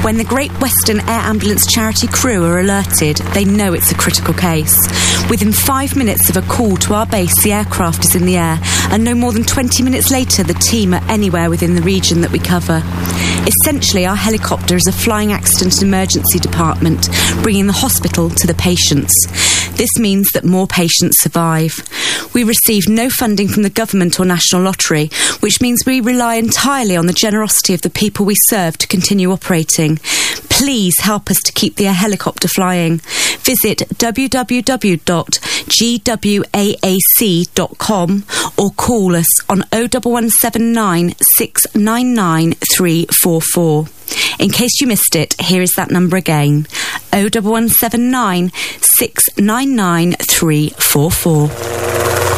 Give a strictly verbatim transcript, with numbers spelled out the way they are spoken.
When the Great Western Air Ambulance charity crew are alerted, they know it's a critical case. Within five minutes of a call to our base, the aircraft is in the air, and no more than twenty minutes later, the team are anywhere within the region that we cover. Essentially, our helicopter is a flying accident and emergency department, bringing the hospital to the patients. This means that more patients survive. We receive no funding from the government or National Lottery, which means we rely entirely on the generosity of the people we serve to continue operating. Please help us to keep the air helicopter flying. Visit w w w dot g w a a c dot com or call us on oh one one seven nine, six nine nine, three four four. In case you missed it, here is that number again, oh one one seven nine, six nine nine, three four four.